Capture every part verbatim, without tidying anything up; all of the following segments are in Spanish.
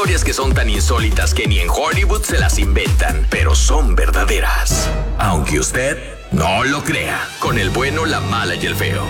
Historias que son tan insólitas que ni en Hollywood se las inventan, pero son verdaderas. Aunque usted no lo crea. Con el bueno, la mala y el feo.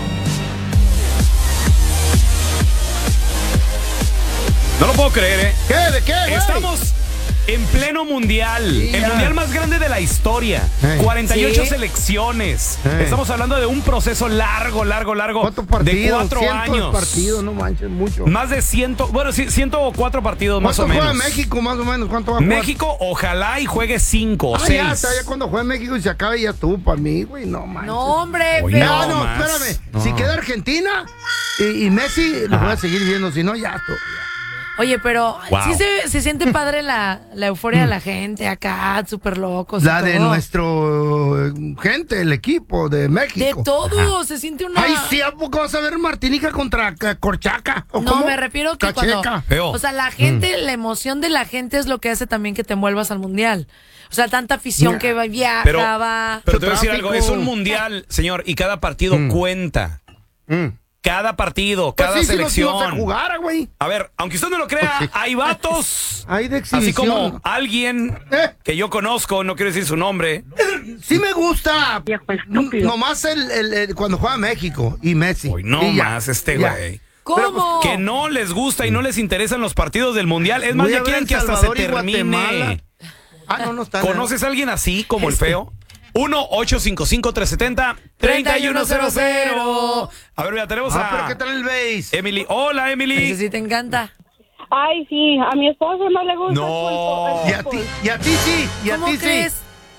No lo puedo creer, ¿eh? ¿Qué? ¿De qué, güey? Estamos en pleno mundial. Sí, el mundial más grande de la historia. Hey. cuarenta y ocho ¿Sí? selecciones. Hey. Estamos hablando de un proceso largo, largo, largo. ¿Cuántos partidos? De cuatro años. partidos, no manches, mucho. Más de ciento, bueno, sí, ciento cuatro partidos más o menos. ¿Cuánto juega México, más o menos? ¿Cuánto va a jugar? México, ojalá y juegue cinco o Ah, seis. ya, hasta ya cuando juegue México y se acabe ya estuvo para mí, güey, no manches. No, hombre, Hoy pero... No, No, no, más. espérame. No. Si queda Argentina y, y Messi, lo voy a seguir viendo. Si no, ya esto. Oye, pero Wow. sí se, se siente padre la, la euforia de la gente acá, súper locos. y La de todo. nuestro eh, gente, el equipo de México. De todo, se siente una... Ay, sí, ¿a poco vas a ver Martinica contra Ca- Corchaca? ¿O No, cómo? me refiero que Cacheca. cuando... Feo. O sea, la gente, la emoción de la gente es lo que hace también que te envuelvas al mundial. O sea, tanta afición que va- viaja, Pero, va... pero te voy a decir Tráfico. algo. Es un mundial, señor, y cada partido Mm. cuenta. Mm. Cada partido, Pues cada sí, si no te selección. ibas a jugar, güey. A ver, aunque usted no lo crea, Pues sí. hay vatos. Hay de Así exhibición. como alguien Eh. que yo conozco, no quiero decir su nombre. Sí me gusta. N- Nomás el, el- el- cuando juega México y Messi. Hoy no Y ya, más este ya. güey. ¿Cómo? Que no les gusta y no les interesan los partidos del mundial. Es más, Voy a ya ver quieren El que hasta se Salvador y termine. Guatemala. Ah, no, no está. ¿Conoces a alguien así como el feo? uno ocho cinco cinco, tres siete cero, tres uno cero cero. A ver, mira, tenemos Ah, a pero ¿qué tal el base? Emily. Hola, Ese Emily. sí te encanta. Ay, sí, a mi esposo no le gusta No. el Y a fútbol. ti, y a ti sí, y a ¿Cómo ti crees? sí.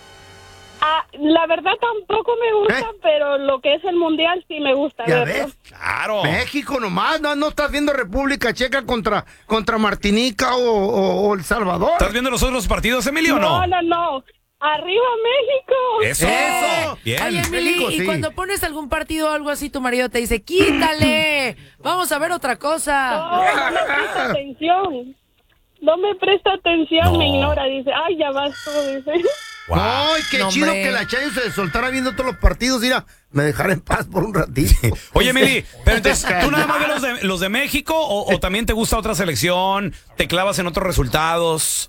Ah, la verdad tampoco me gusta, ¿Eh? pero lo que es el mundial sí me gusta Ya verlo. ves. Claro. México nomás, no, no estás viendo República Checa contra, contra Martinica o, o- o El Salvador. ¿Estás viendo los otros partidos, Emily, o no? No, no, no. Arriba México. Eso. Eso. Bien. Oye, Emily, México, y sí. cuando pones algún partido o algo así, tu marido te dice, quítale, vamos a ver otra cosa. No, no me presta atención. No me presta atención, No. me ignora. Dice, ay, ya vas tú, dice. Wow. Ay, qué No, chido hombre. que la Chayo se soltara viendo todos los partidos. Mira, me dejara en paz por un ratito. Oye, Emily, pero entonces, ¿tú nada más ves los de, los de México o, o también te gusta otra selección? ¿Te clavas en otros resultados?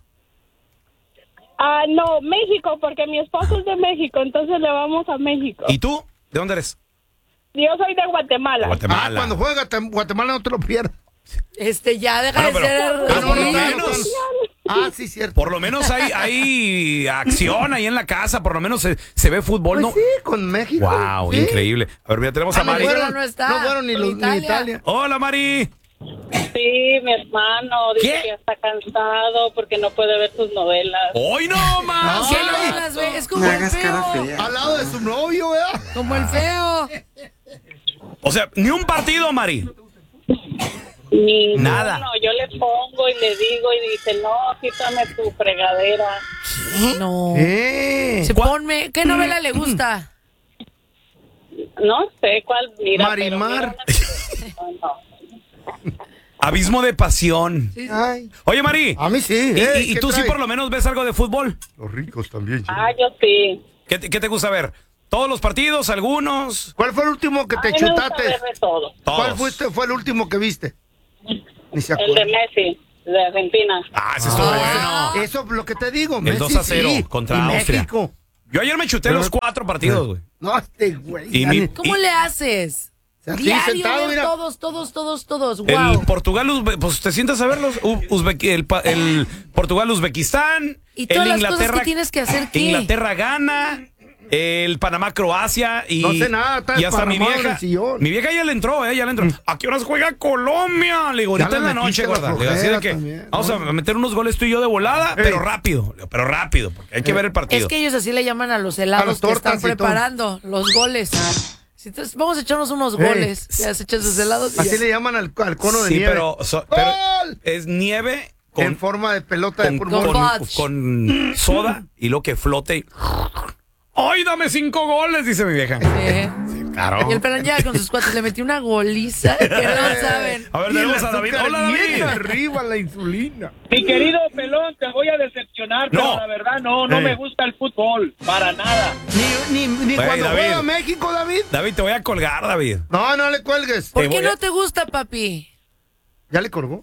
Ah, no, México, porque mi esposo es de México, entonces le vamos a México. ¿Y tú? ¿De dónde eres? Yo soy de Guatemala. Ah, Guatemala. cuando juega Guatem- Guatemala no te lo pierdas. Este, ya deja Bueno, de pero- ser... pero por lo Sí. menos- Ah, sí, cierto. Por lo menos hay, hay acción ahí en la casa, por lo menos se, se ve fútbol, Pues ¿no? sí, con México. Wow, sí. increíble. A ver, mira, tenemos a Ah, no Mari. fueron, no está. no fueron ni, Con los, ni Italia. Italia. Hola, Mari. Sí, mi hermano dice ¿Qué? que ya está cansado porque no puede ver sus novelas. Hoy no más. ¿Qué no las ve? Es como el feo. Al lado de su novio, ¿verdad? Como el feo. O sea, ni un partido, Mari. Ni Nada. No, yo le pongo y le digo y dice, no, quítame tu fregadera. No. Eh. Se ponme... ¿Qué novela le gusta? No sé cuál, mira. Marimar. Pero mira, no. Abismo de pasión. Ay, Oye, Mari. a mí sí. ¿Y, eh, y- y ¿qué tú sí trae? por lo menos ves algo de fútbol? Los ricos también. sí. Ah, yo sí. ¿Qué te, qué te gusta ver? ¿Todos los partidos? ¿Algunos? ¿Cuál fue el último que A te mí me gusta chutaste? ver de todo. Todos. ¿Cuál fuiste, fue el último que viste? Ni se El de acuerda. Messi, de Argentina. Ah, ese estuvo Ah. bueno. Eso es lo que te digo. El Messi, dos a cero sí, contra y Austria. México. Yo ayer me chuté Pero- los cuatro partidos, güey. No, este güey. Y ya mi- ni- ¿Cómo Y- le haces? Así Diario sentado, ver mira. todos, todos, todos, todos. El Wow. Portugal, Uzbe- pues te sientas a verlos. U- Uzbe- el, pa- el Portugal, Uzbekistán. Y todas el las cosas Inglaterra, que tienes que hacer, ¿qué? Inglaterra gana. El Panamá, Croacia. Y, No sé nada, está y hasta mi desparramado en vieja. el sillón. Mi vieja ya le entró, ¿eh? Ya le entró. ¿A qué horas juega Colombia? Le digo, Ya ahorita le en la metiste noche, la gorda. Le digo, así de flojera que también, vamos ¿no? a meter unos goles tú y yo de volada, Ey. pero rápido. Le digo, Pero rápido, porque hay que ver el partido. Es que ellos así le llaman a los helados A los que están tortas y todo. preparando, los goles. Si entonces, vamos a echarnos unos Ey. goles. Ya se echan sus helados. y Así ya. le llaman al, al cono de sí, nieve. pero, so- pero ¡Gol! es nieve en con, forma de pelota de con, fútbol. Con con- fudge. con soda y lo que flote. y- ¡Ay, dame cinco goles! Dice mi vieja. Sí. Claro. Y el pelón llega con sus cuates, le metió una goliza que no saben. A ver, Y el tenemos a David. azúcar Hola, bien David. arriba la insulina. Mi querido Pelón, te voy a decepcionar, No. pero la verdad no, no Eh. me gusta el fútbol, para nada. Ni, ni, ni Ey, cuando David. juega México, David. David, te voy a colgar, David. No, no le cuelgues. ¿Por Te qué voy a- no te gusta, papi? ¿Ya le colgó?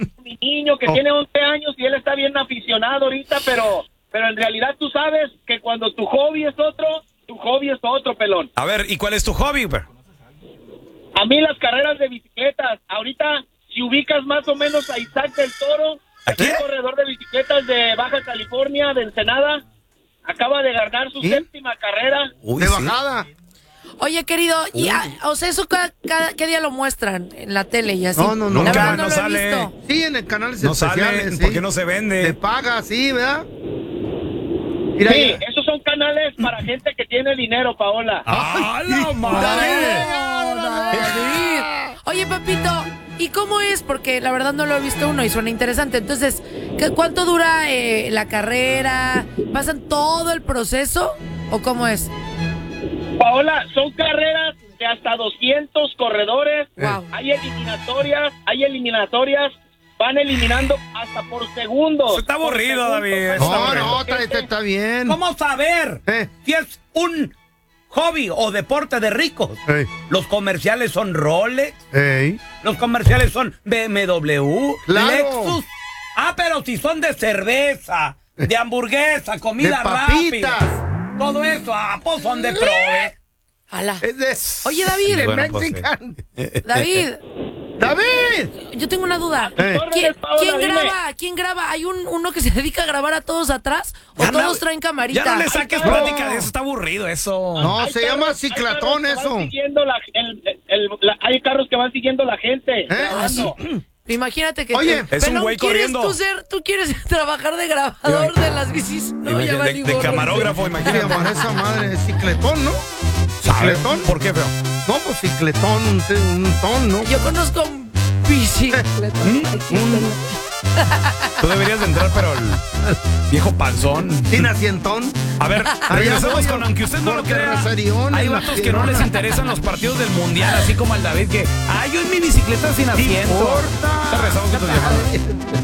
mi niño que Oh. tiene once años y él está bien aficionado ahorita, pero, pero en realidad tú sabes que cuando tu hobby es otro, tu hobby es otro, pelón. A ver, ¿y cuál es tu hobby, güey? A mí las carreras de bicicletas, ahorita si ubicas más o menos a Isaac del Toro, ¿A quién? un corredor de bicicletas de Baja California, de Ensenada, acaba de ganar su ¿Sí? séptima carrera. Uy, de sí. bajada. Oye, querido, y, ah, o sea, eso cada, cada- ¿qué día lo muestran? En la tele y así. No, no, no. La Nunca, verdad no no lo he sale. visto. Sí, en el canales No sale, especiales. sí. ¿por qué no se vende? Te paga, sí, ¿verdad? Mira, Sí, ya- esos son canales para gente que tiene dinero, Paola. ¡Ah, la No, madre! David. Oye, papito, ¿y cómo es? Porque la verdad no lo he visto uno y suena interesante. Entonces, ¿qué- ¿cuánto dura eh, la carrera? ¿Pasan todo el proceso? ¿O cómo es? Paola, son carreras de hasta doscientos corredores. Wow. Hay eliminatorias, hay eliminatorias. Van eliminando hasta por segundos. Está aburrido, Por David. segundos. Está No, aburrido. no, está, está- está bien. ¿Cómo saber Eh. si es un hobby o deporte de ricos? Ey, Los comerciales son Rolex, ey. los comerciales son B M W, Claro. Lexus. Ah, pero si son de cerveza, de hamburguesa, comida De papitas. rápida, todo eso, ah, pues son de prove. Ala. Es de, Oye, David, de Bueno, pues, Mexican. David, ¡David! yo tengo una duda. Eh. ¿Quién, Paola, quién dime. graba? ¿Quién graba? ¿Hay un, uno que se dedica a grabar a todos atrás? ¿O Ya no- todos traen camarita? Ya no le saques No. plática de eso, está aburrido eso. No, Hay se carros- llama hay ciclatón carros que van eso. siguiendo la- el- el- la- hay carros que van siguiendo la gente. Ah, sí. Imagínate que Oye, te- es un Pelón, güey ¿quieres corriendo. tú ser, tú quieres trabajar de grabador de las bicis? No, ya de, valí de gorro. camarógrafo, ¿Qué imagínate. llamar esa madre? Cicletón, ¿no? ¿Sabe? ¿Cicletón? ¿Por qué, feo? No, pues cicletón, un, un ton, ¿no? Yo conozco un bicicleta. Tú deberías de entrar, pero el viejo panzón. Sin asientón. A ver, regresamos voy, con, aunque usted no lo porque crea, Razarión hay en la vatos que no Girona. les interesan los partidos del mundial, así como al David, que, ay, yo en mi bicicleta sin asiento. importa. Regresamos con tus llamadas.